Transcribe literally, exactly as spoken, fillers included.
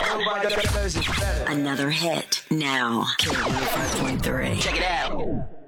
Another hit now. K one oh five point three. Check it out.